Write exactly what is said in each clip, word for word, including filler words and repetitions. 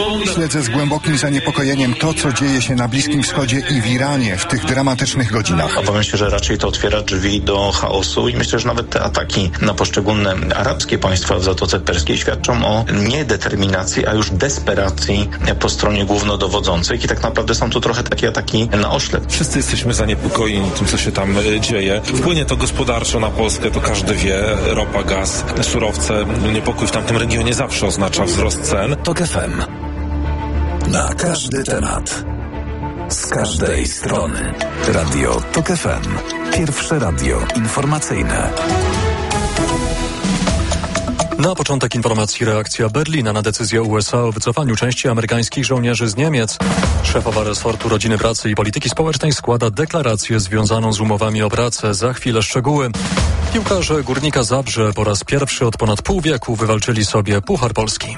Śledzę z głębokim zaniepokojeniem to, co dzieje się na Bliskim Wschodzie i w Iranie w tych dramatycznych godzinach. Obawiam się, że raczej to otwiera drzwi do chaosu i myślę, że nawet te ataki na poszczególne arabskie państwa w Zatoce Perskiej świadczą o niedeterminacji, a już desperacji po stronie głównodowodzących i tak naprawdę są to trochę takie ataki na oślep. Wszyscy jesteśmy zaniepokojeni tym, co się tam dzieje. Wpłynie to gospodarczo na Polskę, to każdy wie. Ropa, gaz, surowce. Niepokój w tamtym regionie zawsze oznacza wzrost cen. TOK F M. Na każdy temat. Z każdej strony. Radio TOK F M. Pierwsze radio informacyjne. Na początek informacji reakcja Berlina na decyzję U S A o wycofaniu części amerykańskich żołnierzy z Niemiec. Szefowa resortu Rodziny, Pracy i Polityki Społecznej składa deklarację związaną z umowami o pracę. Za chwilę szczegóły. Piłkarze Górnika Zabrze po raz pierwszy od ponad pół wieku wywalczyli sobie Puchar Polski.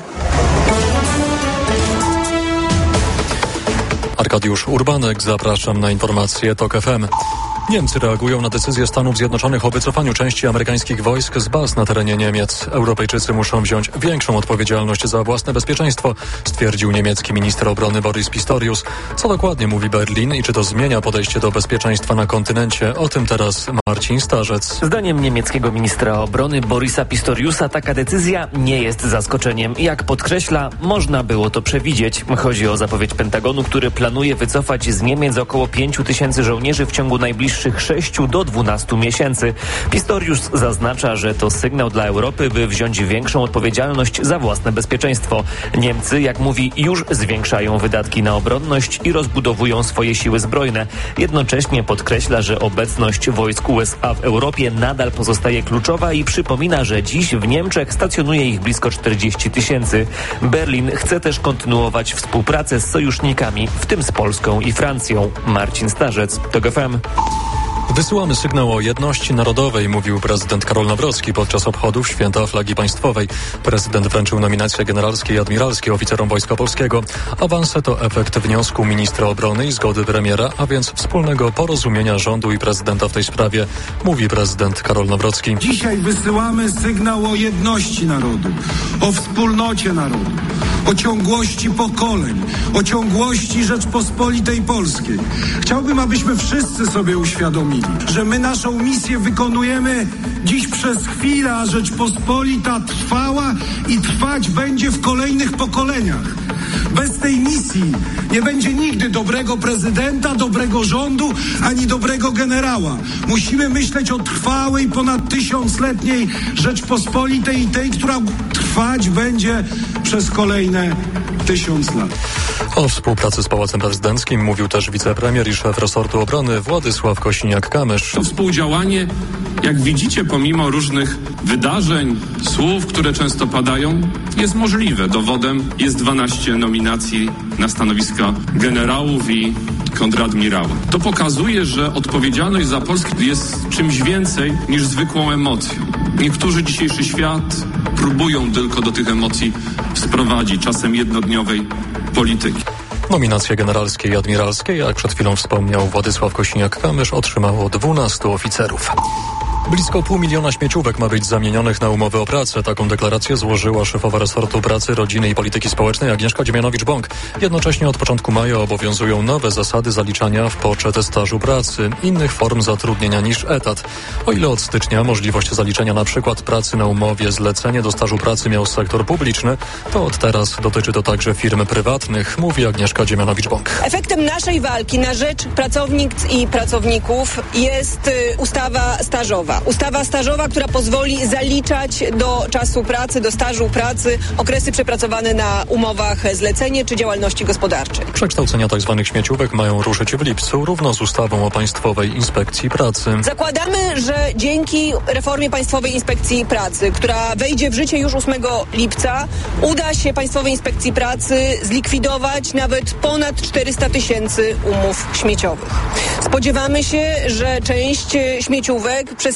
Arkadiusz Urbanek, zapraszam na informacje TOK F M. Niemcy reagują na decyzję Stanów Zjednoczonych o wycofaniu części amerykańskich wojsk z baz na terenie Niemiec. Europejczycy muszą wziąć większą odpowiedzialność za własne bezpieczeństwo, stwierdził niemiecki minister obrony Boris Pistorius. Co dokładnie mówi Berlin i czy to zmienia podejście do bezpieczeństwa na kontynencie? O tym teraz Marcin Starzec. Zdaniem niemieckiego ministra obrony Borisa Pistoriusa taka decyzja nie jest zaskoczeniem. Jak podkreśla, można było to przewidzieć. Chodzi o zapowiedź Pentagonu, który planuje wycofać z Niemiec około pięciu tysięcy żołnierzy w ciągu najbliższych sześciu do dwunastu miesięcy. Pistorius zaznacza, że to sygnał dla Europy, by wziąć większą odpowiedzialność za własne bezpieczeństwo. Niemcy, jak mówi, już zwiększają wydatki na obronność i rozbudowują swoje siły zbrojne. Jednocześnie podkreśla, że obecność wojsk U S A w Europie nadal pozostaje kluczowa i przypomina, że dziś w Niemczech stacjonuje ich blisko czterdzieści tysięcy. Berlin chce też kontynuować współpracę z sojusznikami, w tym z Polską i Francją. Marcin Starzec, TOK F M. Wysyłamy sygnał o jedności narodowej, mówił prezydent Karol Nawrocki podczas obchodów Święta Flagi Państwowej. Prezydent wręczył nominacje generalskie i admiralskie oficerom Wojska Polskiego. Awanse to efekt wniosku ministra obrony i zgody premiera, a więc wspólnego porozumienia rządu i prezydenta w tej sprawie, mówi prezydent Karol Nawrocki. Dzisiaj wysyłamy sygnał o jedności narodu, o wspólnocie narodu, o ciągłości pokoleń, o ciągłości Rzeczpospolitej Polskiej. Chciałbym, abyśmy wszyscy sobie uświadomili, że my naszą misję wykonujemy dziś przez chwilę, a Rzeczpospolita trwała i trwać będzie w kolejnych pokoleniach. Bez tej misji nie będzie nigdy dobrego prezydenta, dobrego rządu, ani dobrego generała. Musimy myśleć o trwałej, ponad tysiącletniej Rzeczpospolitej i tej, która trwać będzie przez kolejne tysiąc lat. O współpracy z Pałacem Prezydenckim mówił też wicepremier i szef resortu obrony Władysław Kosiniak-Kamysz. To współdziałanie, jak widzicie, pomimo różnych wydarzeń, słów, które często padają, jest możliwe. Dowodem jest dwanaście nominacji na stanowiska generałów i kontradmirałów. To pokazuje, że odpowiedzialność za Polskę jest czymś więcej niż zwykłą emocją. Niektórzy dzisiejszy świat próbują tylko do tych emocji sprowadzić, czasem jednodniowej polityki. Nominacje generalskie i admiralskie, jak przed chwilą wspomniał Władysław Kosiniak-Kamysz, otrzymało dwunastu oficerów. Blisko pół miliona śmieciówek ma być zamienionych na umowy o pracę. Taką deklarację złożyła szefowa resortu pracy, rodziny i polityki społecznej Agnieszka Dziemianowicz-Bąk. Jednocześnie od początku maja obowiązują nowe zasady zaliczania w poczet stażu pracy, innych form zatrudnienia niż etat. O ile od stycznia możliwość zaliczenia na przykład pracy na umowie zlecenie do stażu pracy miał sektor publiczny, to od teraz dotyczy to także firm prywatnych, mówi Agnieszka Dziemianowicz-Bąk. Efektem naszej walki na rzecz pracownic i pracowników jest ustawa stażowa. Ustawa stażowa, która pozwoli zaliczać do czasu pracy, do stażu pracy okresy przepracowane na umowach zlecenie czy działalności gospodarczej. Przekształcenia tzw. śmieciówek mają ruszyć w lipcu, równo z ustawą o Państwowej Inspekcji Pracy. Zakładamy, że dzięki reformie Państwowej Inspekcji Pracy, która wejdzie w życie już ósmego lipca, uda się Państwowej Inspekcji Pracy zlikwidować nawet ponad czterysta tysięcy umów śmieciowych. Spodziewamy się, że część śmieciówek przestanie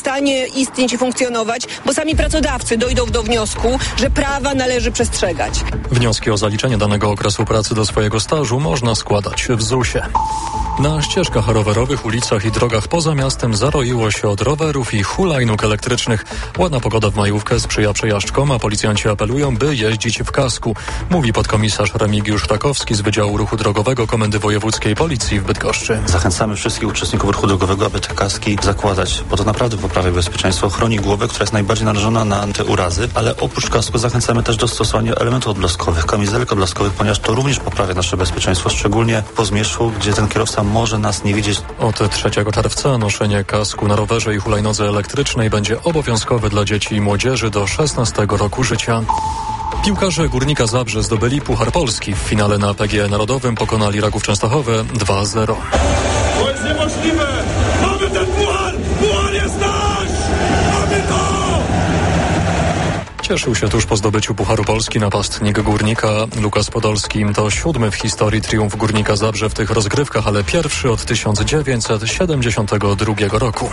przestanie istnieć i funkcjonować, bo sami pracodawcy dojdą do wniosku, że prawa należy przestrzegać. Wnioski o zaliczenie danego okresu pracy do swojego stażu można składać w zusie. Na ścieżkach rowerowych, ulicach i drogach poza miastem zaroiło się od rowerów i hulajnóg elektrycznych. Ładna pogoda w majówkę sprzyja przejażdżkom, a policjanci apelują, by jeździć w kasku. Mówi podkomisarz Remigiusz Takowski z Wydziału Ruchu Drogowego Komendy Wojewódzkiej Policji w Bydgoszczy. Zachęcamy wszystkich uczestników ruchu drogowego, aby te kaski zakładać, bo to naprawdę poprawia bezpieczeństwo, chroni głowę, która jest najbardziej narażona na te urazy, ale oprócz kasku zachęcamy też do stosowania elementów odblaskowych, kamizelek odblaskowych, ponieważ to również poprawia nasze bezpieczeństwo, szczególnie po zmierzchu, gdzie ten kierowca może nas nie widzieć. Od trzeciego czerwca noszenie kasku na rowerze i hulajnodze elektrycznej będzie obowiązkowe dla dzieci i młodzieży do szesnastego roku życia. Piłkarze Górnika Zabrze zdobyli Puchar Polski. W finale na P G E Narodowym pokonali Raków Częstochowe dwa zero. To jest niemożliwe! Mamy ten puchar! Puchar jest nasz! Mamy to! Cieszył się tuż po zdobyciu Pucharu Polski napastnik Górnika Lukas Podolski. To siódmy w historii triumf Górnika Zabrze w tych rozgrywkach, ale pierwszy od tysiąc dziewięćset siedemdziesiątego drugiego roku.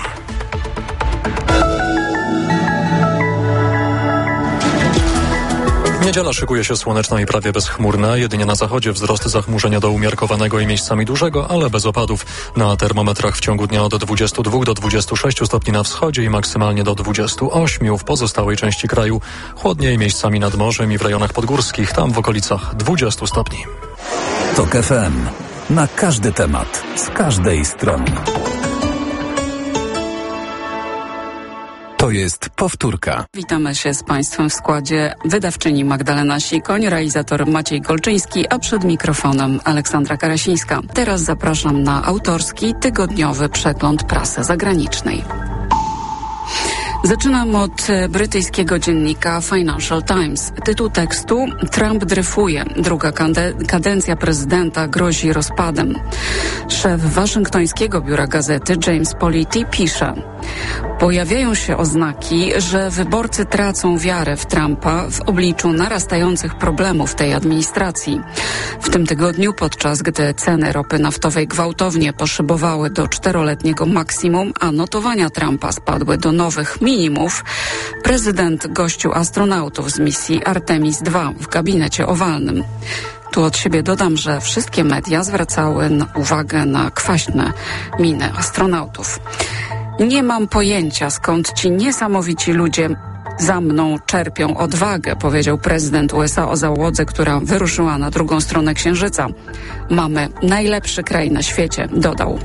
Niedziela szykuje się słoneczna i prawie bezchmurna. Jedynie na zachodzie wzrost zachmurzenia do umiarkowanego i miejscami dużego, ale bez opadów. Na termometrach w ciągu dnia od dwudziestu dwóch do dwudziestu sześciu stopni na wschodzie i maksymalnie do dwudziestu ośmiu w pozostałej części kraju. Chłodniej miejscami nad morzem i w rejonach podgórskich, tam w okolicach dwudziestu stopni. TOK F M. Na każdy temat, z każdej strony. To jest powtórka. Witamy się z Państwem w składzie wydawczyni Magdalena Sikoń, realizator Maciej Golczyński, a przed mikrofonem Aleksandra Karasińska. Teraz zapraszam na autorski, tygodniowy przegląd prasy zagranicznej. Zaczynam od brytyjskiego dziennika Financial Times. Tytuł tekstu: Trump dryfuje. Druga kadencja prezydenta grozi rozpadem. Szef waszyngtońskiego biura gazety James Politi pisze: pojawiają się oznaki, że wyborcy tracą wiarę w Trumpa w obliczu narastających problemów tej administracji. W tym tygodniu, podczas gdy ceny ropy naftowej gwałtownie poszybowały do czteroletniego maksimum, a notowania Trumpa spadły do nowych minimów, prezydent gościł astronautów z misji Artemis dwa w gabinecie owalnym. Tu od siebie dodam, że wszystkie media zwracały uwagę na kwaśne miny astronautów. Nie mam pojęcia, skąd ci niesamowici ludzie za mną czerpią odwagę, powiedział prezydent U S A o załodze, która wyruszyła na drugą stronę Księżyca. Mamy najlepszy kraj na świecie, dodał.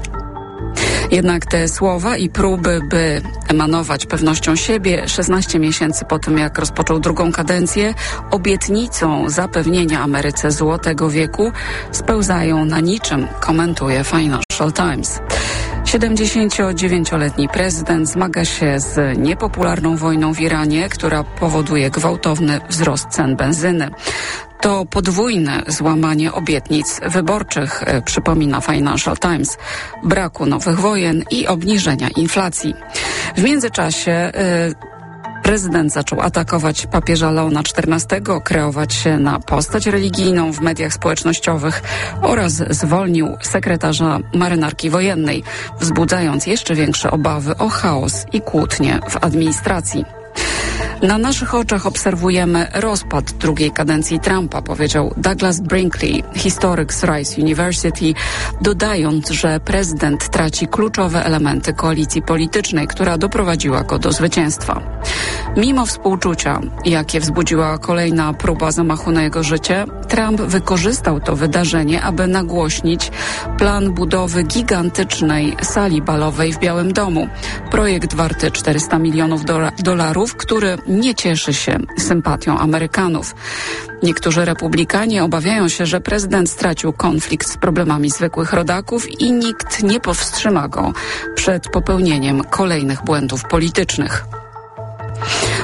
Jednak te słowa i próby, by emanować pewnością siebie szesnaście miesięcy po tym, jak rozpoczął drugą kadencję, obietnicą zapewnienia Ameryce złotego wieku, spełzają na niczym, komentuje Financial Times. siedemdziesięciodziewięcioletni prezydent zmaga się z niepopularną wojną w Iranie, która powoduje gwałtowny wzrost cen benzyny. To podwójne złamanie obietnic wyborczych, przypomina Financial Times, braku nowych wojen i obniżenia inflacji. W międzyczasie yy, prezydent zaczął atakować papieża Leona czternastego, kreować się na postać religijną w mediach społecznościowych oraz zwolnił sekretarza marynarki wojennej, wzbudzając jeszcze większe obawy o chaos i kłótnie w administracji. Na naszych oczach obserwujemy rozpad drugiej kadencji Trumpa, powiedział Douglas Brinkley, historyk z Rice University, dodając, że prezydent traci kluczowe elementy koalicji politycznej, która doprowadziła go do zwycięstwa. Mimo współczucia, jakie wzbudziła kolejna próba zamachu na jego życie, Trump wykorzystał to wydarzenie, aby nagłośnić plan budowy gigantycznej sali balowej w Białym Domu. Projekt warty czterysta milionów dolarów, który nie cieszy się sympatią Amerykanów. Niektórzy republikanie obawiają się, że prezydent stracił konflikt z problemami zwykłych rodaków i nikt nie powstrzyma go przed popełnieniem kolejnych błędów politycznych.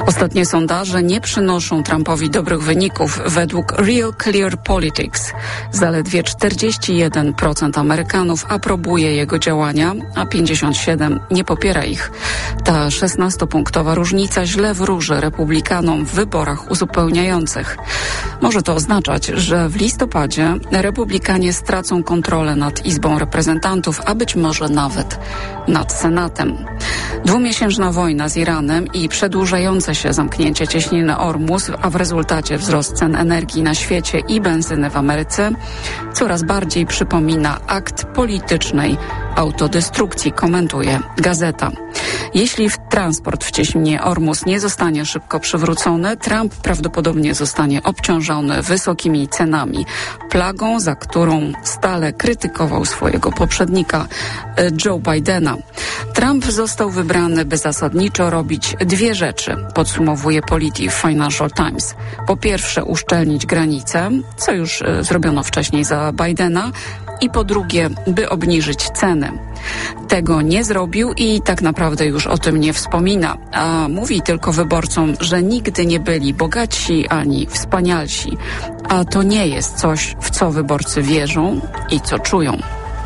Ostatnie sondaże nie przynoszą Trumpowi dobrych wyników. Według Real Clear Politics zaledwie czterdzieści jeden procent Amerykanów aprobuje jego działania, a pięćdziesiąt siedem procent nie popiera ich. Ta szesnastopunktowa różnica źle wróży republikanom w wyborach uzupełniających. Może to oznaczać, że w listopadzie republikanie stracą kontrolę nad Izbą Reprezentantów, a być może nawet nad Senatem. Dwumiesięczna wojna z Iranem i przedłużające się zamknięcie cieśniny Ormus, a w rezultacie wzrost cen energii na świecie i benzyny w Ameryce, coraz bardziej przypomina akt politycznej autodestrukcji, komentuje Gazeta. Jeśli transport w cieśninie Ormus nie zostanie szybko przywrócony, Trump prawdopodobnie zostanie obciążony wysokimi cenami, plagą, za którą stale krytykował swojego poprzednika Joe Bidena. Trump został wybrany, by zasadniczo robić dwie rzeczy, podsumowuje Politico Financial Times. Po pierwsze, uszczelnić granice, co już zrobiono wcześniej za Bidena, i po drugie, by obniżyć ceny. Tego nie zrobił i tak naprawdę już o tym nie wspomina, a mówi tylko wyborcom, że nigdy nie byli bogatsi ani wspanialsi, a to nie jest coś, w co wyborcy wierzą i co czują.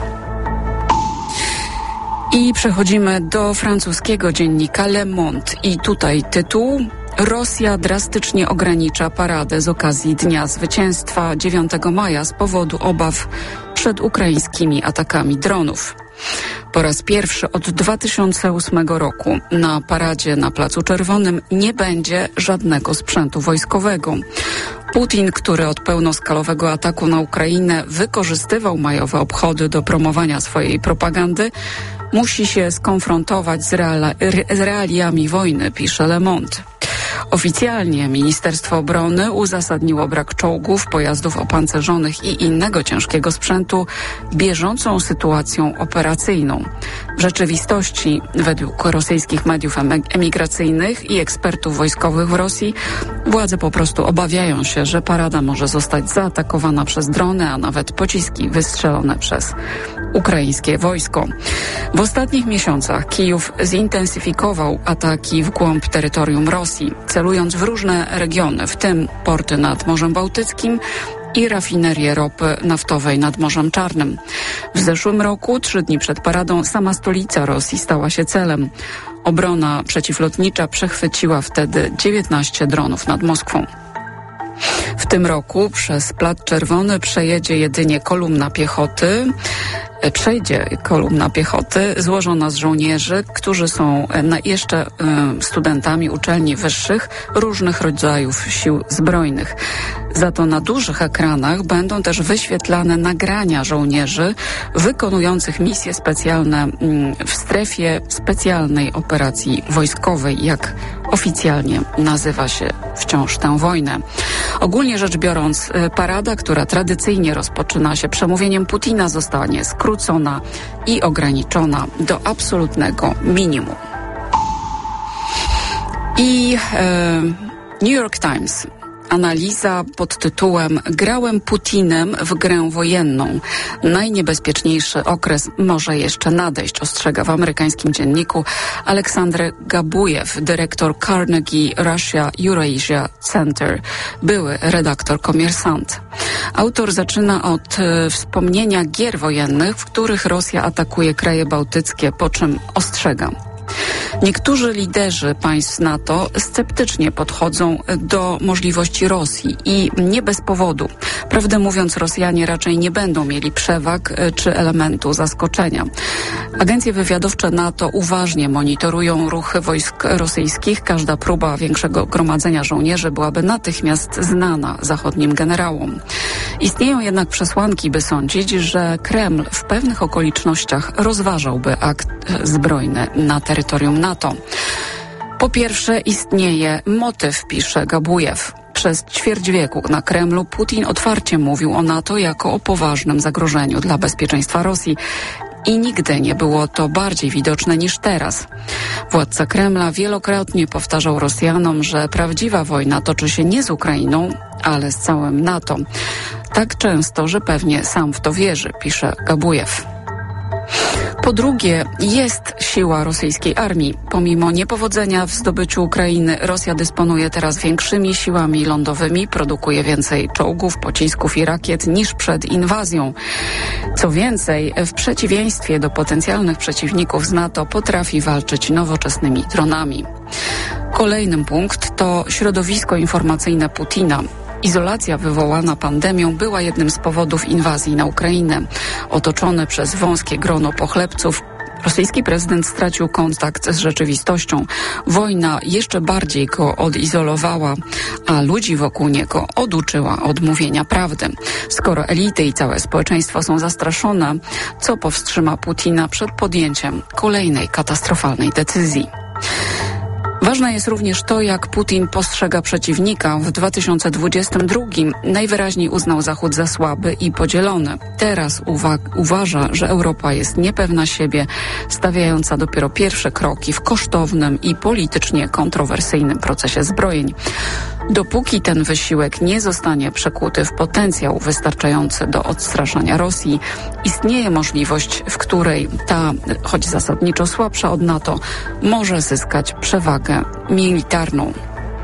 I przechodzimy do francuskiego dziennika Le Monde i tutaj tytuł: Rosja drastycznie ogranicza paradę z okazji Dnia Zwycięstwa dziewiątego maja z powodu obaw przed ukraińskimi atakami dronów. Po raz pierwszy od dwa tysiące ósmego roku na paradzie na Placu Czerwonym nie będzie żadnego sprzętu wojskowego. Putin, który od pełnoskalowego ataku na Ukrainę wykorzystywał majowe obchody do promowania swojej propagandy, musi się skonfrontować z, reala, z realiami wojny, pisze Le Monde. Oficjalnie Ministerstwo Obrony uzasadniło brak czołgów, pojazdów opancerzonych i innego ciężkiego sprzętu bieżącą sytuacją operacyjną. W rzeczywistości, według rosyjskich mediów emigracyjnych i ekspertów wojskowych w Rosji, władze po prostu obawiają się, że parada może zostać zaatakowana przez drony, a nawet pociski wystrzelone przez ukraińskie wojsko. W ostatnich miesiącach Kijów zintensyfikował ataki w głąb terytorium Rosji, celując w różne regiony, w tym porty nad Morzem Bałtyckim i rafinerię ropy naftowej nad Morzem Czarnym. W zeszłym roku, trzy dni przed paradą, sama stolica Rosji stała się celem. Obrona przeciwlotnicza przechwyciła wtedy dziewiętnaście dronów nad Moskwą. W tym roku przez Plac Czerwony przejedzie jedynie kolumna piechoty. Przejdzie kolumna piechoty złożona z żołnierzy, którzy są jeszcze studentami uczelni wyższych różnych rodzajów sił zbrojnych. Za to na dużych ekranach będą też wyświetlane nagrania żołnierzy wykonujących misje specjalne w strefie specjalnej operacji wojskowej, jak oficjalnie nazywa się wciąż tę wojnę. Ogólnie rzecz biorąc, parada, która tradycyjnie rozpoczyna się przemówieniem Putina, zostanie skrócona i ograniczona do absolutnego minimum. I e, New York Times. Analiza pod tytułem "Grałem Putinem w grę wojenną. Najniebezpieczniejszy okres może jeszcze nadejść", ostrzega w amerykańskim dzienniku Aleksandr Gabujew, dyrektor Carnegie Russia Eurasia Center, były redaktor Komiersant. Autor zaczyna od e, wspomnienia gier wojennych, w których Rosja atakuje kraje bałtyckie, po czym ostrzega: niektórzy liderzy państw NATO sceptycznie podchodzą do możliwości Rosji i nie bez powodu. Prawdę mówiąc, Rosjanie raczej nie będą mieli przewag czy elementu zaskoczenia. Agencje wywiadowcze NATO uważnie monitorują ruchy wojsk rosyjskich. Każda próba większego gromadzenia żołnierzy byłaby natychmiast znana zachodnim generałom. Istnieją jednak przesłanki, by sądzić, że Kreml w pewnych okolicznościach rozważałby akt zbrojny na terytorium NATO. Po pierwsze, istnieje motyw, pisze Gabujew. Przez ćwierć wieku na Kremlu Putin otwarcie mówił o NATO jako o poważnym zagrożeniu dla bezpieczeństwa Rosji. I nigdy nie było to bardziej widoczne niż teraz. Władca Kremla wielokrotnie powtarzał Rosjanom, że prawdziwa wojna toczy się nie z Ukrainą, ale z całym NATO. Tak często, że pewnie sam w to wierzy, pisze Gabujew. Po drugie, jest siła rosyjskiej armii. Pomimo niepowodzenia w zdobyciu Ukrainy, Rosja dysponuje teraz większymi siłami lądowymi, produkuje więcej czołgów, pocisków i rakiet niż przed inwazją. Co więcej, w przeciwieństwie do potencjalnych przeciwników z NATO potrafi walczyć nowoczesnymi dronami. Kolejny punkt to środowisko informacyjne Putina. Izolacja wywołana pandemią była jednym z powodów inwazji na Ukrainę. Otoczony przez wąskie grono pochlebców, rosyjski prezydent stracił kontakt z rzeczywistością. Wojna jeszcze bardziej go odizolowała, a ludzi wokół niego oduczyła od mówienia prawdy. Skoro elity i całe społeczeństwo są zastraszone, co powstrzyma Putina przed podjęciem kolejnej katastrofalnej decyzji? Ważne jest również to, jak Putin postrzega przeciwnika. W dwa tysiące dwudziestym drugim najwyraźniej uznał Zachód za słaby i podzielony. Teraz uwa- uważa, że Europa jest niepewna siebie, stawiająca dopiero pierwsze kroki w kosztownym i politycznie kontrowersyjnym procesie zbrojeń. Dopóki ten wysiłek nie zostanie przekuty w potencjał wystarczający do odstraszania Rosji, istnieje możliwość, w której ta, choć zasadniczo słabsza od NATO, może zyskać przewagę militarną.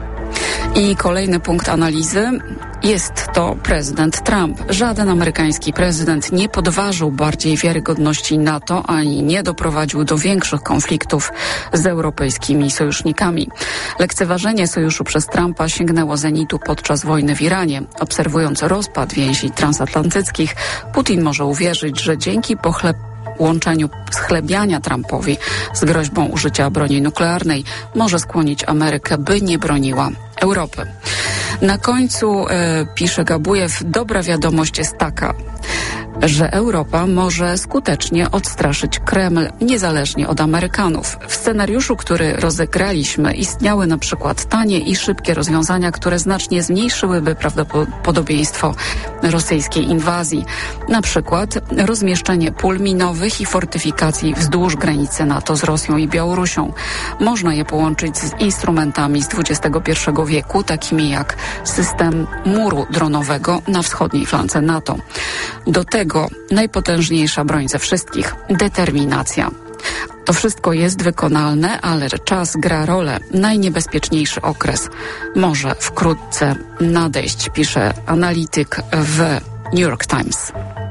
I kolejny punkt analizy jest to prezydent Trump. Żaden amerykański prezydent nie podważył bardziej wiarygodności NATO ani nie doprowadził do większych konfliktów z europejskimi sojusznikami. Lekceważenie sojuszu przez Trumpa sięgnęło zenitu podczas wojny w Iranie. Obserwując rozpad więzi transatlantyckich, Putin może uwierzyć, że dzięki pochleb łączeniu schlebiania Trumpowi z groźbą użycia broni nuklearnej może skłonić Amerykę, by nie broniła Europy. Na końcu, e, pisze Gabujew, dobra wiadomość jest taka, że Europa może skutecznie odstraszyć Kreml niezależnie od Amerykanów. W scenariuszu, który rozegraliśmy, istniały na przykład tanie i szybkie rozwiązania, które znacznie zmniejszyłyby prawdopodobieństwo rosyjskiej inwazji. Na przykład rozmieszczenie pól minowych i fortyfikacji wzdłuż granicy NATO z Rosją i Białorusią. Można je połączyć z instrumentami z dwudziestego pierwszego wieku, takimi jak system muru dronowego na wschodniej flance NATO. Do tego najpotężniejsza broń ze wszystkich – determinacja. To wszystko jest wykonalne, ale czas gra rolę. Najniebezpieczniejszy okres może wkrótce nadejść, pisze analityk w New York Times.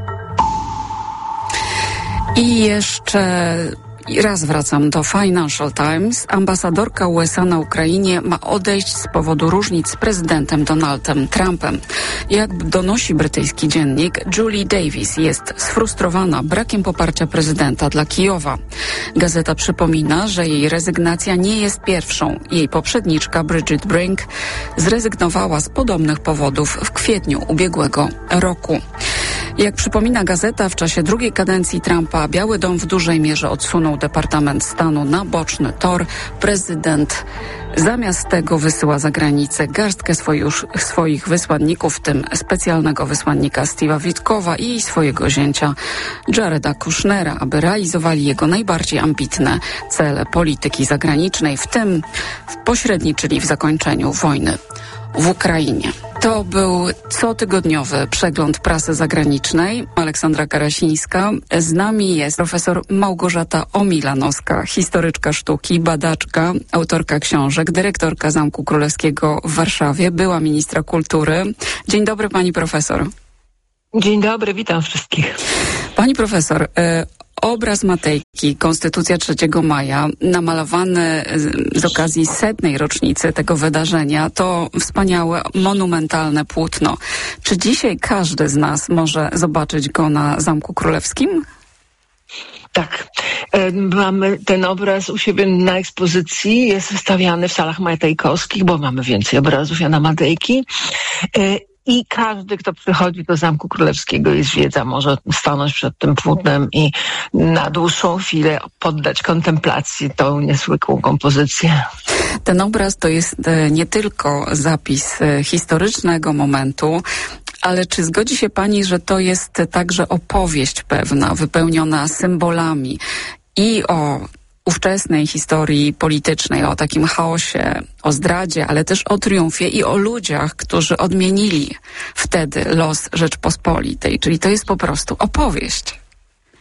I jeszcze I raz wracam do Financial Times. Ambasadorka U S A na Ukrainie ma odejść z powodu różnic z prezydentem Donaldem Trumpem. Jak donosi brytyjski dziennik, Julie Davis jest sfrustrowana brakiem poparcia prezydenta dla Kijowa. Gazeta przypomina, że jej rezygnacja nie jest pierwszą. Jej poprzedniczka Bridget Brink zrezygnowała z podobnych powodów w kwietniu ubiegłego roku. Jak przypomina gazeta, w czasie drugiej kadencji Trumpa Biały Dom w dużej mierze odsunął Departament Stanu na boczny tor. Prezydent zamiast tego wysyła za granicę garstkę swoich, swoich wysłanników, w tym specjalnego wysłannika Steve'a Witkowa i swojego zięcia Jareda Kushnera, aby realizowali jego najbardziej ambitne cele polityki zagranicznej, w tym pośredniczyli w zakończeniu wojny w Ukrainie. To był cotygodniowy przegląd prasy zagranicznej. Aleksandra Karasińska. Z nami jest profesor Małgorzata Omilanowska, historyczka sztuki, badaczka, autorka książek, dyrektorka Zamku Królewskiego w Warszawie, była ministra kultury. Dzień dobry, pani profesor. Dzień dobry, witam wszystkich. Pani profesor, y- obraz Matejki, Konstytucja trzeciego maja, namalowany z okazji setnej rocznicy tego wydarzenia, to wspaniałe, monumentalne płótno. Czy dzisiaj każdy z nas może zobaczyć go na Zamku Królewskim? Tak. Mamy ten obraz u siebie na ekspozycji, jest wystawiany w salach matejkowskich, bo mamy więcej obrazów Jana Matejki. I każdy, kto przychodzi do Zamku Królewskiego i zwiedza, może stanąć przed tym płótnem i na dłuższą chwilę poddać kontemplacji tą niezwykłą kompozycję. Ten obraz to jest nie tylko zapis historycznego momentu, ale czy zgodzi się pani, że to jest także opowieść pewna, wypełniona symbolami i o ówczesnej historii politycznej, o takim chaosie, o zdradzie, ale też o triumfie i o ludziach, którzy odmienili wtedy los Rzeczpospolitej. Czyli to jest po prostu opowieść.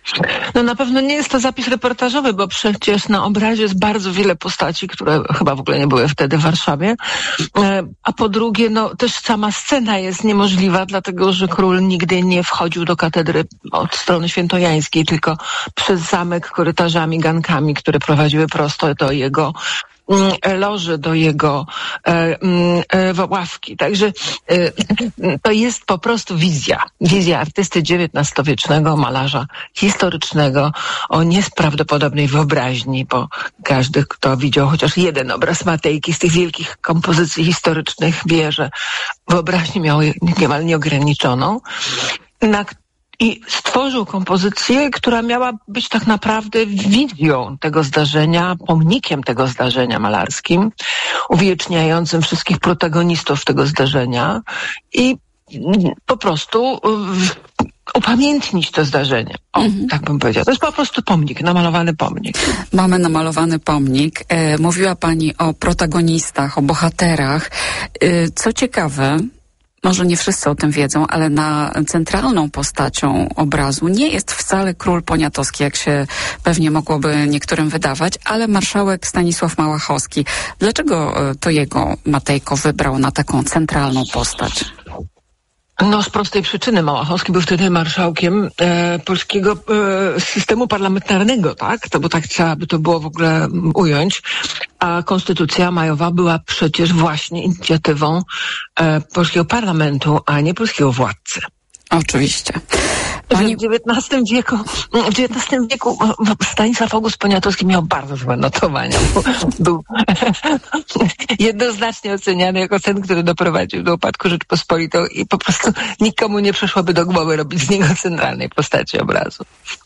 No na pewno nie jest to zapis reportażowy, bo przecież na obrazie jest bardzo wiele postaci, które chyba w ogóle nie były wtedy w Warszawie. A po drugie, no też sama scena jest niemożliwa, dlatego że król nigdy nie wchodził do katedry od strony świętojańskiej, tylko przez zamek korytarzami, gankami, które prowadziły prosto do jego loży, do jego e, e, ławki. Także e, to jest po prostu wizja. Wizja artysty dziewiętnastowiecznego, malarza historycznego o nieprawdopodobnej wyobraźni, bo każdy, kto widział chociaż jeden obraz Matejki z tych wielkich kompozycji historycznych, wie, że wyobraźnię miał niemal nieograniczoną. Na I stworzył kompozycję, która miała być tak naprawdę wizją tego zdarzenia, pomnikiem tego zdarzenia malarskim, uwieczniającym wszystkich protagonistów tego zdarzenia i po prostu upamiętnić to zdarzenie. O, mhm. tak bym powiedziała. To jest po prostu pomnik, namalowany pomnik. Mamy namalowany pomnik. E, mówiła Pani o protagonistach, o bohaterach. E, co ciekawe, może nie wszyscy o tym wiedzą, ale na centralną postacią obrazu nie jest wcale król poniatowski, jak się pewnie mogłoby niektórym wydawać, ale marszałek Stanisław Małachowski. Dlaczego to jego Matejko wybrał na taką centralną postać? No z prostej przyczyny. Małachowski był wtedy marszałkiem e, polskiego e, systemu parlamentarnego, tak? To bo tak trzeba by to było w ogóle ująć. A konstytucja majowa była przecież właśnie inicjatywą e, polskiego parlamentu, a nie polskiego władcy. Oczywiście. Pani... W dziewiętnastym wieku, w dziewiętnastym wieku Stanisław August Poniatowski miał bardzo złe notowania. Był jednoznacznie oceniany jako ten, który doprowadził do upadku Rzeczpospolitą i po prostu nikomu nie przyszłoby do głowy robić z niego centralnej postaci obrazu.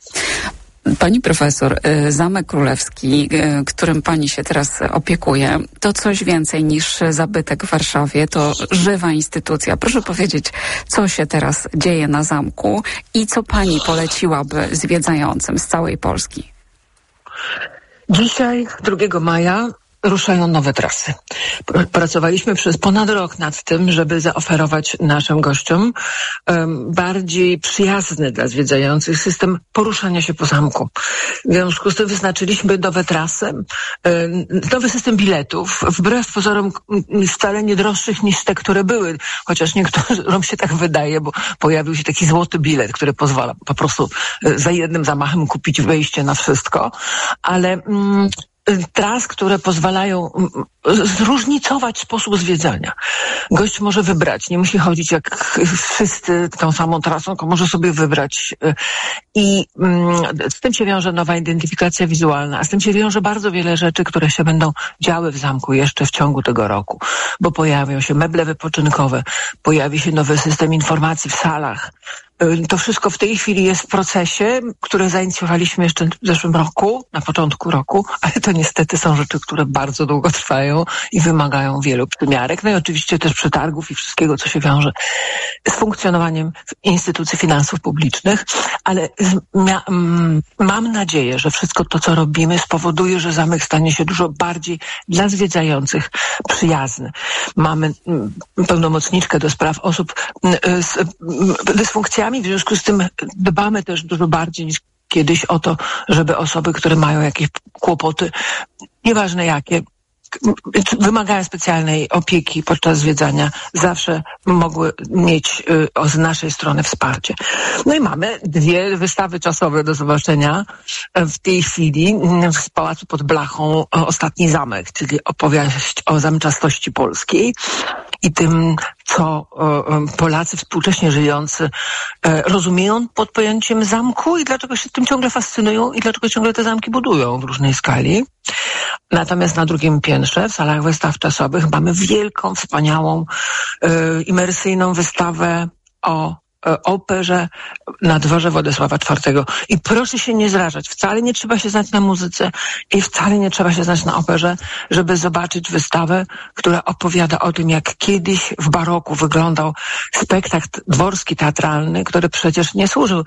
Pani profesor, Zamek Królewski, którym pani się teraz opiekuje, to coś więcej niż zabytek w Warszawie, to żywa instytucja. Proszę powiedzieć, co się teraz dzieje na zamku i co pani poleciłaby zwiedzającym z całej Polski? Dzisiaj, drugiego maja, ruszają nowe trasy. Pracowaliśmy przez ponad rok nad tym, żeby zaoferować naszym gościom um, bardziej przyjazny dla zwiedzających system poruszania się po zamku. W związku z tym wyznaczyliśmy nowe trasy, um, nowy system biletów, wbrew pozorom wcale nie droższych niż te, które były, chociaż niektórym się tak wydaje, bo pojawił się taki złoty bilet, który pozwala po prostu za jednym zamachem kupić wejście na wszystko, ale um, tras, które pozwalają zróżnicować sposób zwiedzania. Gość może wybrać, nie musi chodzić jak wszyscy tą samą trasą, tylko może sobie wybrać. I z tym się wiąże nowa identyfikacja wizualna, a z tym się wiąże bardzo wiele rzeczy, które się będą działy w zamku jeszcze w ciągu tego roku, bo pojawią się meble wypoczynkowe, pojawi się nowy system informacji w salach. To wszystko w tej chwili jest w procesie, które zainicjowaliśmy jeszcze w zeszłym roku, na początku roku, ale to niestety są rzeczy, które bardzo długo trwają i wymagają wielu przymiarek. No i oczywiście też przetargów i wszystkiego, co się wiąże z funkcjonowaniem instytucji finansów publicznych, ale mia- mam nadzieję, że wszystko to, co robimy, spowoduje, że zamek stanie się dużo bardziej dla zwiedzających przyjazny. Mamy pełnomocniczkę do spraw osób z dysfunkcjami, w związku z tym dbamy też dużo bardziej niż kiedyś o to, żeby osoby, które mają jakieś kłopoty, nieważne jakie, wymagają specjalnej opieki podczas zwiedzania, zawsze mogły mieć y, z naszej strony wsparcie. No i mamy dwie wystawy czasowe do zobaczenia w tej chwili w Pałacu pod Blachą Ostatni Zamek, czyli opowieść o zamczastości polskiej i tym, co y, Polacy współcześnie żyjący y, rozumieją pod pojęciem zamku i dlaczego się tym ciągle fascynują i dlaczego ciągle te zamki budują w różnej skali. Natomiast na drugim piętrze, w salach wystaw czasowych, mamy wielką, wspaniałą, y, imersyjną wystawę o y, operze na dworze Władysława czwartego. I proszę się nie zrażać, wcale nie trzeba się znać na muzyce i wcale nie trzeba się znać na operze, żeby zobaczyć wystawę, która opowiada o tym, jak kiedyś w baroku wyglądał spektakl dworski, teatralny, który przecież nie służył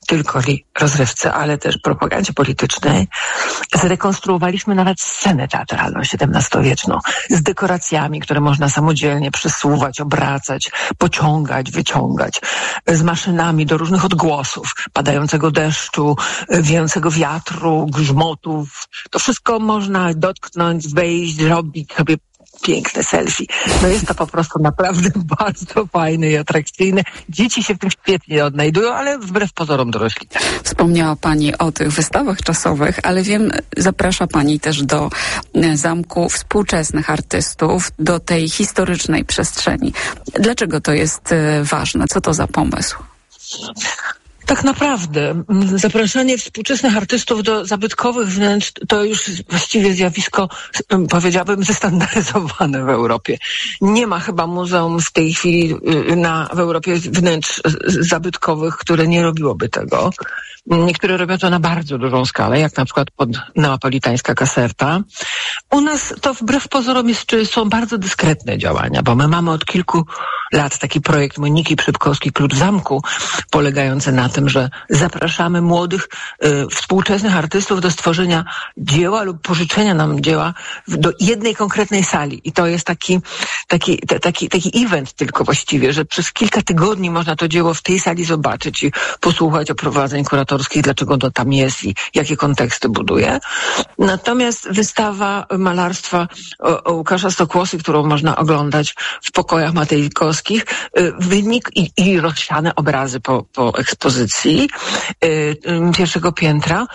tylko rozrywce, ale też propagandzie politycznej, zrekonstruowaliśmy nawet scenę teatralną siedemnastowieczną z dekoracjami, które można samodzielnie przesuwać, obracać, pociągać, wyciągać, z maszynami do różnych odgłosów, padającego deszczu, wiejącego wiatru, grzmotów. To wszystko można dotknąć, wejść, zrobić sobie piękne selfie. No jest to po prostu naprawdę bardzo fajne i atrakcyjne. Dzieci się w tym świetnie odnajdują, ale wbrew pozorom dorośli. Wspomniała Pani o tych wystawach czasowych, ale wiem, zaprasza Pani też do zamku współczesnych artystów, do tej historycznej przestrzeni. Dlaczego to jest ważne? Co to za pomysł? Tak naprawdę zapraszanie współczesnych artystów do zabytkowych wnętrz to już właściwie zjawisko, powiedziałabym, zestandaryzowane w Europie. Nie ma chyba muzeum w tej chwili na, w Europie wnętrz zabytkowych, które nie robiłoby tego. Niektóre robią to na bardzo dużą skalę, jak na przykład pod neapolitańska Caserta. U nas to wbrew pozorom jest, czy są bardzo dyskretne działania, bo my mamy od kilku lat taki projekt Moniki Przypkowskiej Klucz Zamku, polegający na tym, że zapraszamy młodych, y, współczesnych artystów do stworzenia dzieła lub pożyczenia nam dzieła do jednej konkretnej sali. I to jest taki, taki, t- taki, taki event tylko właściwie, że przez kilka tygodni można to dzieło w tej sali zobaczyć i posłuchać oprowadzeń kuratorskich, dlaczego ono tam jest i jakie konteksty buduje. Natomiast wystawa malarstwa o, o Łukasza Stokłosy, którą można oglądać w pokojach matejkowskich, wynik i, i rozsiane obrazy po, po ekspozycji y, pierwszego piętra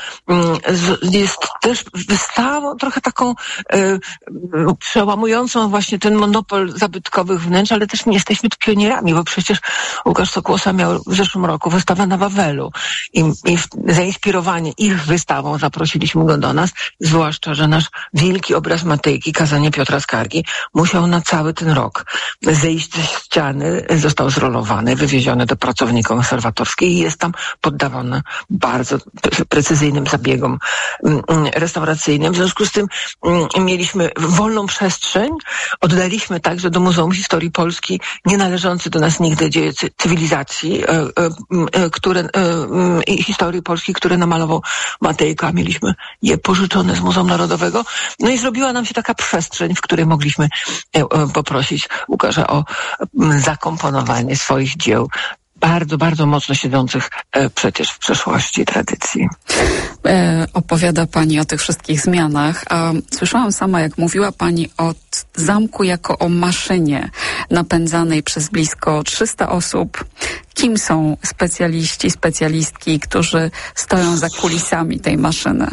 y, jest też wystawą trochę taką y, przełamującą właśnie ten monopol zabytkowych wnętrz, ale też nie jesteśmy tu pionierami, bo przecież Łukasz Stokłosa miał w zeszłym roku wystawę na Wawelu i, i zainspirowani ich wystawą zaprosiliśmy go do nas, zwłaszcza, że nasz wielki obraz Matejki, Kazanie Piotra Skargi, musiał na cały ten rok zejść ze ściany, został zrolowany, wywieziony do pracowni konserwatorskiej i jest tam poddawany bardzo precyzyjnym zabiegom restauracyjnym. W związku z tym mieliśmy wolną przestrzeń, oddaliśmy także do Muzeum Historii Polski nienależący do nas nigdy dzieje cywilizacji, które, i historii Polski, które namalował Matejka. Mieliśmy je pożyczone z Muzeum Narodowego. No i zrobiła nam się taka przestrzeń, w której mogliśmy poprosić Łukasza o zakomponowanie swoich dzieł, bardzo, bardzo mocno siedzących e, przecież w przeszłości tradycji. E, opowiada Pani o tych wszystkich zmianach, a słyszałam sama, jak mówiła Pani o zamku jako o maszynie napędzanej przez blisko trzysta osób. Kim są specjaliści, specjalistki, którzy stoją za kulisami tej maszyny?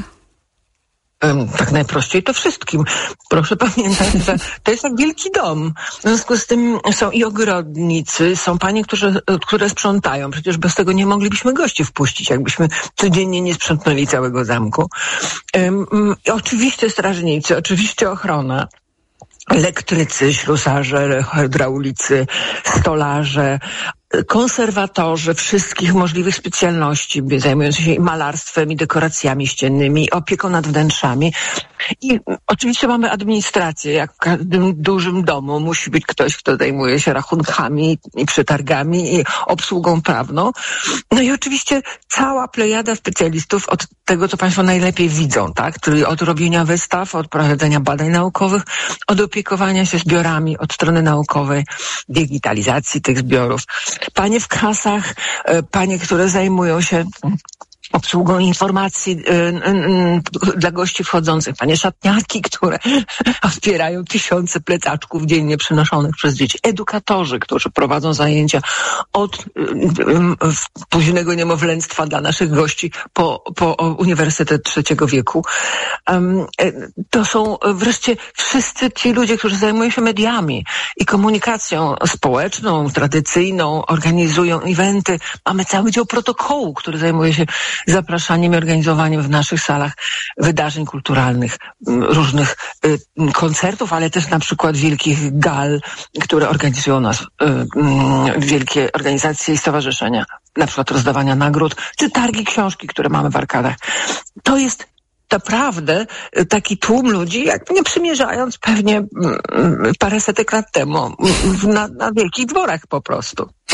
Tak najprościej to wszystkim. Proszę pamiętać, że to jest jak wielki dom. W związku z tym są i ogrodnicy, są panie, którzy, które sprzątają. Przecież bez tego nie moglibyśmy gości wpuścić, jakbyśmy codziennie nie sprzątnęli całego zamku. Um, oczywiście strażnicy, oczywiście ochrona. Elektrycy, ślusarze, hydraulicy, stolarze, konserwatorzy wszystkich możliwych specjalności, zajmujący się i malarstwem, i dekoracjami ściennymi, i opieką nad wnętrzami. I oczywiście mamy administrację, jak w każdym dużym domu musi być ktoś, kto zajmuje się rachunkami i przetargami i obsługą prawną. No i oczywiście cała plejada specjalistów od tego, co Państwo najlepiej widzą, tak? Czyli od robienia wystaw, od prowadzenia badań naukowych, od opiekowania się zbiorami od strony naukowej, digitalizacji tych zbiorów. Panie w kasach, panie, które zajmują się obsługą informacji y, y, y, dla gości wchodzących, panie szatniarki, które wspierają tysiące plecaczków dziennie przynoszonych przez dzieci, edukatorzy, którzy prowadzą zajęcia od y, y, późnego niemowlęctwa dla naszych gości po, po Uniwersytet Trzeciego Wieku. Um, y, to są wreszcie wszyscy ci ludzie, którzy zajmują się mediami i komunikacją społeczną, tradycyjną, organizują eventy. Mamy cały dział protokołu, który zajmuje się zapraszaniem i organizowaniem w naszych salach wydarzeń kulturalnych, różnych y, koncertów, ale też na przykład wielkich gal, które organizują nas y, y, wielkie organizacje i stowarzyszenia, na przykład rozdawania nagród, czy targi książki, które mamy w arkadach. To jest naprawdę taki tłum ludzi, jak nie przymierzając pewnie paręsetek lat temu na, na wielkich dworach po prostu. Czy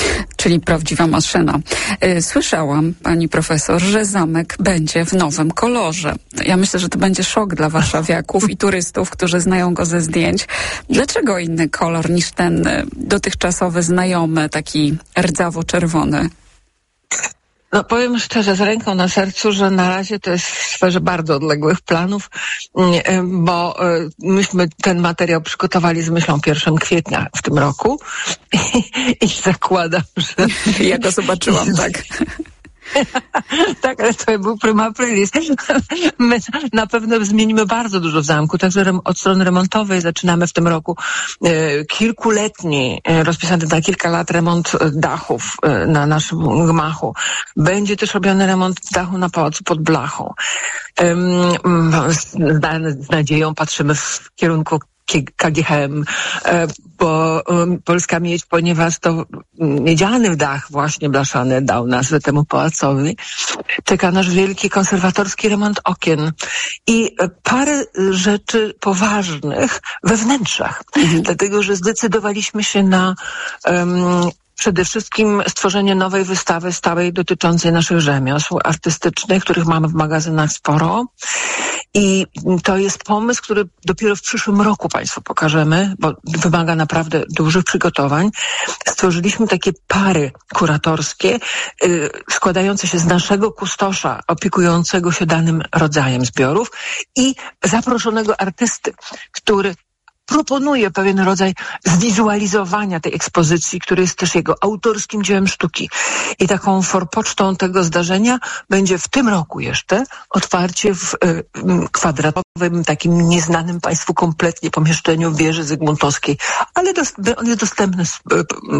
Czyli prawdziwa maszyna. Słyszałam, pani profesor, że zamek będzie w nowym kolorze. Ja myślę, że to będzie szok dla warszawiaków i turystów, którzy znają go ze zdjęć. Dlaczego inny kolor niż ten dotychczasowy, znajomy, taki rdzawo-czerwony? No powiem szczerze, z ręką na sercu, że na razie to jest w sferze bardzo odległych planów, bo myśmy ten materiał przygotowali z myślą pierwszego kwietnia w tym roku i, i zakładam, że... Ja go zobaczyłam, tak. Tak, ale to był prima aprilis. My na pewno zmienimy bardzo dużo w zamku, także od strony remontowej zaczynamy w tym roku e, kilkuletni, e, rozpisany na kilka lat remont dachów e, na naszym gmachu. Będzie też robiony remont dachu na Pałacu pod Blachą. E, z, z nadzieją patrzymy w kierunku K G H M, bo Polska Miedź, ponieważ to miedziany dach właśnie blaszany dał nazwę temu pałacowi, czeka nasz wielki konserwatorski remont okien i parę rzeczy poważnych we wnętrzach, mhm. dlatego że zdecydowaliśmy się na um, przede wszystkim stworzenie nowej wystawy stałej dotyczącej naszych rzemiosł artystycznych, których mamy w magazynach sporo. I to jest pomysł, który dopiero w przyszłym roku Państwu pokażemy, bo wymaga naprawdę dużych przygotowań. Stworzyliśmy takie pary kuratorskie, yy, składające się z naszego kustosza opiekującego się danym rodzajem zbiorów i zaproszonego artysty, który proponuje pewien rodzaj zwizualizowania tej ekspozycji, który jest też jego autorskim dziełem sztuki. I taką forpocztą tego zdarzenia będzie w tym roku jeszcze otwarcie w y, kwadratowym, takim nieznanym Państwu kompletnie pomieszczeniu w wieży Zygmuntowskiej, ale dos- on jest dostępny z y, y,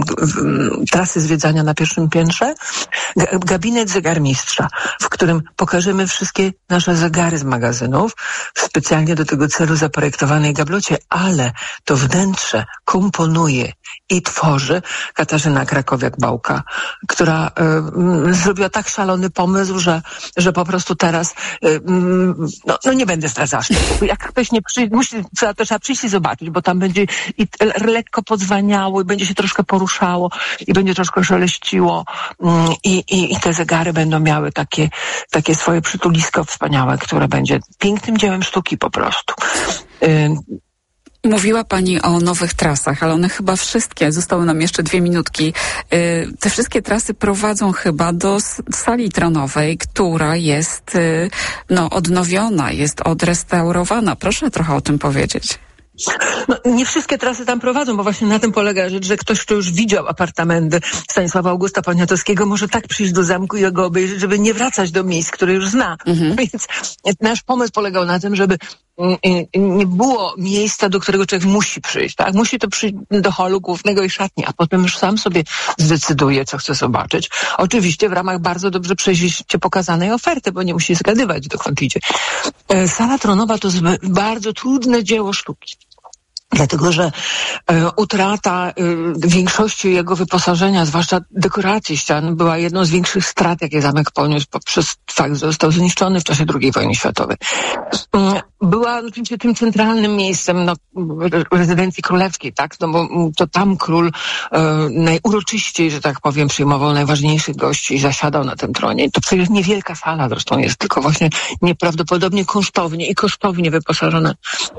y, trasy zwiedzania na pierwszym piętrze. G- gabinet zegarmistrza, w którym pokażemy wszystkie nasze zegary z magazynów, w specjalnie do tego celu zaprojektowanej gablocie, ale ale to wnętrze komponuje i tworzy Katarzyna Krakowiak-Bałka, która y, zrobiła tak szalony pomysł, że, że po prostu teraz y, no, no nie będę zdradzała. Jak ktoś nie przyjdzie, musi, trzeba, to trzeba przyjść i zobaczyć, bo tam będzie i lekko podzwaniało i będzie się troszkę poruszało i będzie troszkę szeleściło y, i, i te zegary będą miały takie, takie swoje przytulisko wspaniałe, które będzie pięknym dziełem sztuki po prostu. Y, Mówiła Pani o nowych trasach, ale one chyba wszystkie, zostały nam jeszcze dwie minutki, yy, te wszystkie trasy prowadzą chyba do sali tronowej, która jest yy, no, odnowiona, jest odrestaurowana. Proszę trochę o tym powiedzieć. No, nie wszystkie trasy tam prowadzą, bo właśnie na tym polega rzecz, że ktoś, kto już widział apartamenty Stanisława Augusta Poniatowskiego, może tak przyjść do zamku i go obejrzeć, żeby nie wracać do miejsc, które już zna. Mhm. Więc nasz pomysł polegał na tym, żeby nie było miejsca, do którego człowiek musi przyjść, tak? Musi to przyjść do holu głównego i szatni, a potem już sam sobie zdecyduje, co chce zobaczyć. Oczywiście w ramach bardzo dobrze przejrzyście pokazanej oferty, bo nie musi zgadywać, dokąd idzie. Sala tronowa to jest bardzo trudne dzieło sztuki. Dlatego, że e, utrata e, większości jego wyposażenia, zwłaszcza dekoracji ścian, była jedną z większych strat, jakie zamek poniósł poprzez fakt, że został zniszczony w czasie drugiej wojny światowej. E, była oczywiście tym centralnym miejscem no, rezydencji królewskiej, tak? No bo to tam król e, najuroczyściej, że tak powiem, przyjmował najważniejszych gości i zasiadał na tym tronie. To przecież niewielka sala zresztą jest, tylko właśnie nieprawdopodobnie kosztownie i kosztownie wyposażona.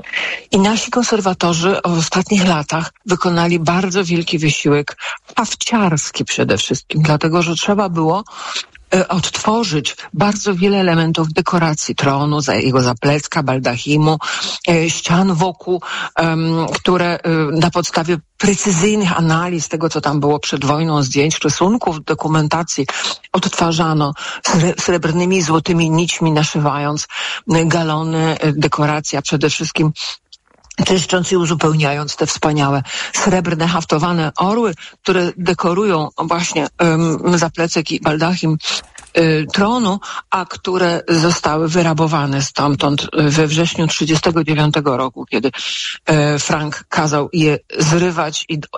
I nasi konserwatorzy w ostatnich latach wykonali bardzo wielki wysiłek hafciarski przede wszystkim, dlatego że trzeba było e, odtworzyć bardzo wiele elementów dekoracji tronu, za jego zaplecka, baldachimu, e, ścian wokół, e, które e, na podstawie precyzyjnych analiz tego, co tam było przed wojną, zdjęć, rysunków, dokumentacji, odtwarzano srebrnymi i złotymi nićmi, naszywając galony, dekoracja przede wszystkim czyszcząc i uzupełniając te wspaniałe srebrne, haftowane orły, które dekorują właśnie um, zaplecek i baldachim y, tronu, a które zostały wyrabowane stamtąd we wrześniu trzydziestego dziewiątego roku, kiedy y, Frank kazał je zrywać i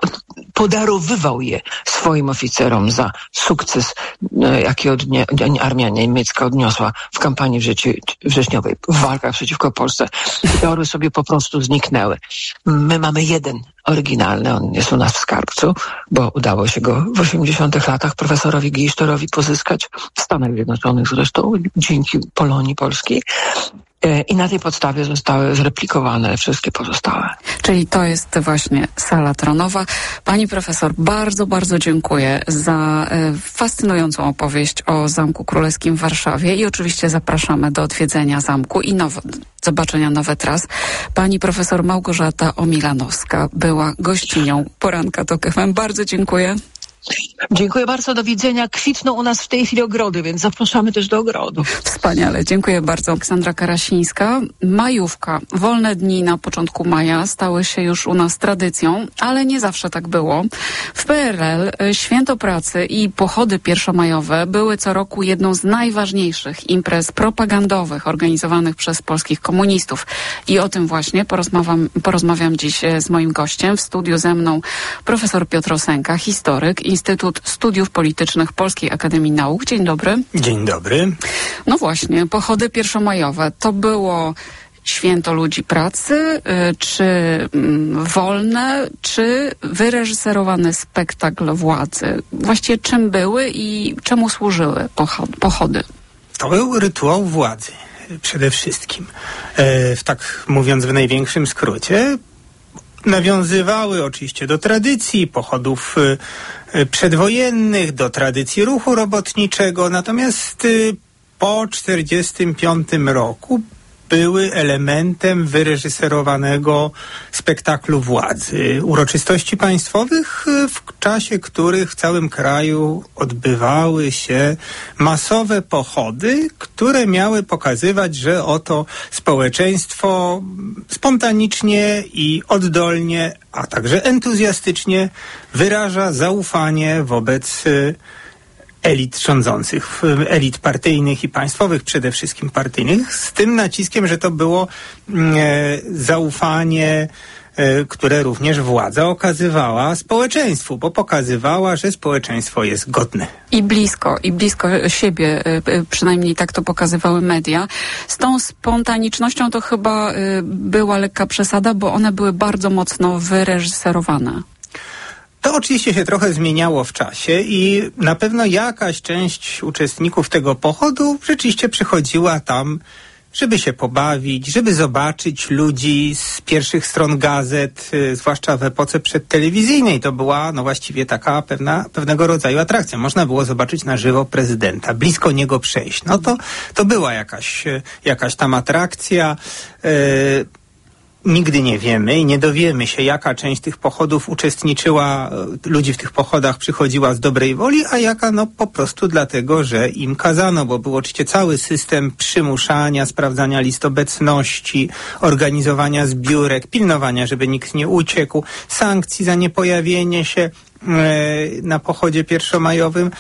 podarowywał je swoim oficerom za sukces, jaki odnie, armia niemiecka odniosła w kampanii wrześniowej, w walkach przeciwko Polsce. Te orły sobie po prostu zniknęły. My mamy jeden oryginalny, on jest u nas w skarbcu, bo udało się go w osiemdziesiątych latach profesorowi Gisztorowi pozyskać w Stanach Zjednoczonych zresztą, dzięki Polonii Polskiej. I na tej podstawie zostały zreplikowane wszystkie pozostałe. Czyli to jest właśnie sala tronowa. Pani profesor, bardzo, bardzo dziękuję za fascynującą opowieść o Zamku Królewskim w Warszawie i oczywiście zapraszamy do odwiedzenia zamku i nowo, zobaczenia nawet raz. Pani profesor Małgorzata Omilanowska była gościnią Poranka Tok F M. Bardzo dziękuję. Dziękuję bardzo, do widzenia. Kwitną u nas w tej chwili ogrody, więc zapraszamy też do ogrodu. Wspaniale, dziękuję bardzo. Aleksandra Karasińska. Majówka, wolne dni na początku maja stały się już u nas tradycją, ale nie zawsze tak było. W P R L Święto Pracy i pochody pierwszomajowe były co roku jedną z najważniejszych imprez propagandowych organizowanych przez polskich komunistów. I o tym właśnie porozmawiam, porozmawiam dziś z moim gościem. W studiu ze mną profesor Piotr Osenka, historyk, Instytut Studiów Politycznych Polskiej Akademii Nauk. Dzień dobry. Dzień dobry. No właśnie, pochody pierwszomajowe to było święto ludzi pracy, czy wolne, czy wyreżyserowany spektakl władzy? Właściwie czym były i czemu służyły pochody? To był rytuał władzy przede wszystkim. E, tak mówiąc w największym skrócie, nawiązywały oczywiście do tradycji pochodów y, przedwojennych, do tradycji ruchu robotniczego, natomiast y, po czterdziestym piątym roku były elementem wyreżyserowanego spektaklu władzy. Uroczystości państwowych, w czasie których w całym kraju odbywały się masowe pochody, które miały pokazywać, że oto społeczeństwo spontanicznie i oddolnie, a także entuzjastycznie wyraża zaufanie wobec elit rządzących, elit partyjnych i państwowych, przede wszystkim partyjnych, z tym naciskiem, że to było e, zaufanie, e, które również władza okazywała społeczeństwu, bo pokazywała, że społeczeństwo jest godne. I blisko, i blisko siebie, przynajmniej tak to pokazywały media. Z tą spontanicznością to chyba była lekka przesada, bo one były bardzo mocno wyreżyserowane. To oczywiście się trochę zmieniało w czasie i na pewno jakaś część uczestników tego pochodu rzeczywiście przychodziła tam, żeby się pobawić, żeby zobaczyć ludzi z pierwszych stron gazet, y, zwłaszcza w epoce przedtelewizyjnej. To była no właściwie taka pewna, pewnego rodzaju atrakcja. Można było zobaczyć na żywo prezydenta, blisko niego przejść. No to, to była jakaś, jakaś tam atrakcja. Y, Nigdy nie wiemy i nie dowiemy się, jaka część tych pochodów uczestniczyła, ludzi w tych pochodach przychodziła z dobrej woli, a jaka no po prostu dlatego, że im kazano, bo był oczywiście cały system przymuszania, sprawdzania list obecności, organizowania zbiórek, pilnowania, żeby nikt nie uciekł, sankcji za niepojawienie się e, na pochodzie pierwszomajowym.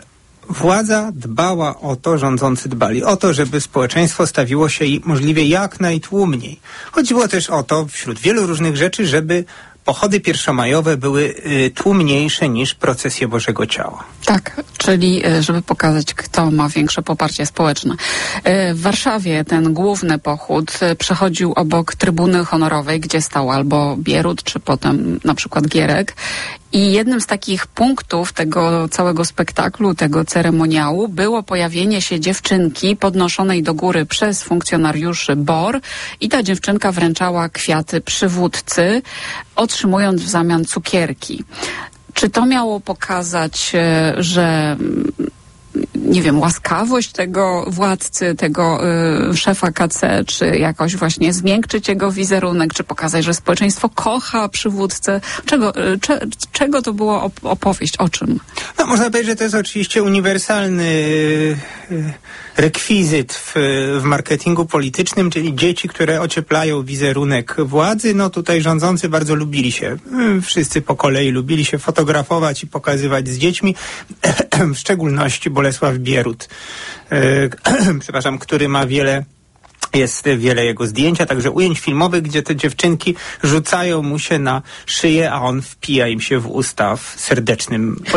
Władza dbała o to, rządzący dbali o to, żeby społeczeństwo stawiło się możliwie jak najtłumniej. Chodziło też o to, wśród wielu różnych rzeczy, żeby pochody pierwszomajowe były y, tłumniejsze niż procesje Bożego Ciała. Tak, czyli żeby pokazać, kto ma większe poparcie społeczne. W Warszawie ten główny pochód przechodził obok trybuny honorowej, gdzie stał albo Bierut, czy potem na przykład Gierek. I jednym z takich punktów tego całego spektaklu, tego ceremoniału było pojawienie się dziewczynki podnoszonej do góry przez funkcjonariuszy B O R i ta dziewczynka wręczała kwiaty przywódcy, otrzymując w zamian cukierki. Czy to miało pokazać, że nie wiem, łaskawość tego władcy, tego y, szefa K C, czy jakoś właśnie zmiękczyć jego wizerunek, czy pokazać, że społeczeństwo kocha przywódcę? Czego, y, cze, czego to była op- opowieść? O czym? No, można powiedzieć, że to jest oczywiście uniwersalny y, rekwizyt w, w marketingu politycznym, czyli dzieci, które ocieplają wizerunek władzy. No tutaj rządzący bardzo lubili się, wszyscy po kolei lubili się fotografować i pokazywać z dziećmi, w szczególności Bolesław Bierut, e, przepraszam, który ma wiele Jest wiele jego zdjęć, a także ujęć filmowych, gdzie te dziewczynki rzucają mu się na szyję, a on wpija im się w usta w serdecznym